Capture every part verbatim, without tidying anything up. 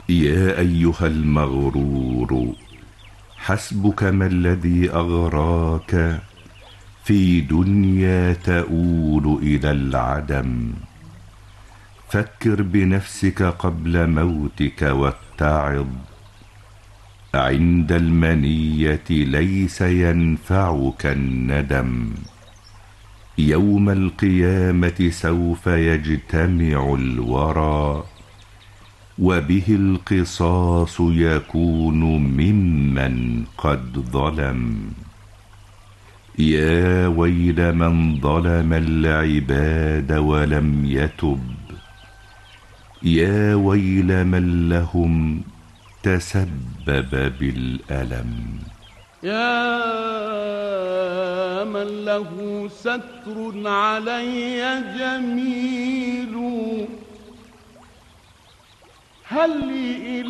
يا أيها المغرور، حسبك ما الذي أغراك في دنيا تؤول إلى العدم. فكر بنفسك قبل موتك واتعظ. عند المنية ليس ينفعك الندم. يوم القيامة سوف يجتمع الورى، وبه القصاص يكون ممن قد ظلم. يا ويل من ظلم العباد ولم يتب. يا ويل من لهم تسبب بالألم. يا من له ستر علي جميل، هل لي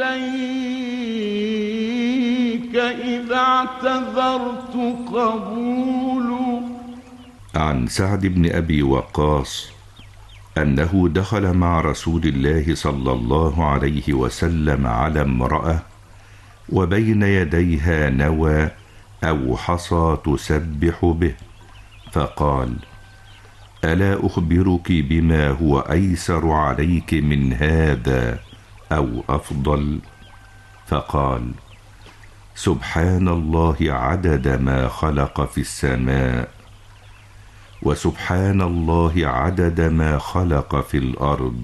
إليك إذا اعتذرت قبول. عن سعد بن أبي وقاص أنه دخل مع رسول الله صلى الله عليه وسلم على امرأة وبين يديها نوى أو حصى تسبح به، فقال: ألا أخبرك بما هو أيسر عليك من هذا أو أفضل؟ فقال: سبحان الله عدد ما خلق في السماء، وسبحان الله عدد ما خلق في الأرض،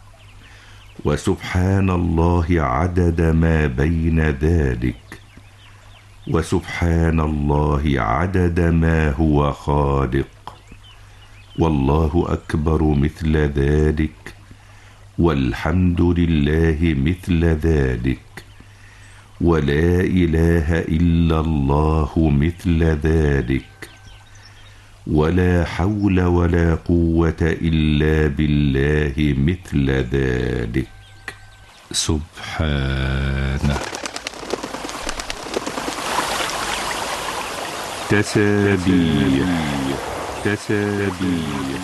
وسبحان الله عدد ما بين ذلك، وسبحان الله عدد ما هو خالق، والله أكبر مثل ذلك، والحمد لله مثل ذلك، ولا إله إلا الله مثل ذلك، ولا حول ولا قوة إلا بالله مثل ذلك. سبحانه. تسابيح تسابيح.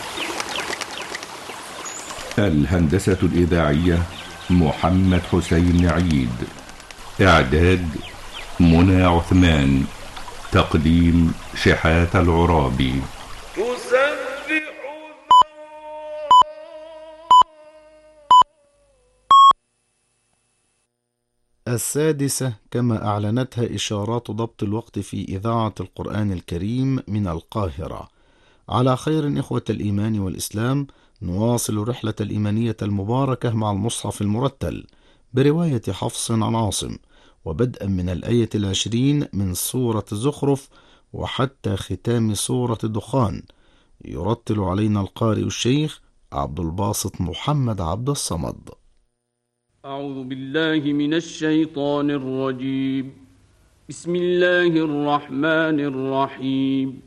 الهندسة الإذاعية محمد حسين عيد. إعداد منى عثمان. تقديم شحات العرابي. السادسة كما أعلنتها إشارات ضبط الوقت في إذاعة القرآن الكريم من القاهرة. على خير إخوة الإيمان والإسلام، نواصل رحلة الإيمانية المباركة مع المصحف المرتل برواية حفص عن عاصم، وبدءا من الآية العشرين من سورة زخرف وحتى ختام سورة دخان. يرتل علينا القارئ الشيخ عبد الباسط محمد عبد الصمد. أعوذ بالله من الشيطان الرجيم. بسم الله الرحمن الرحيم.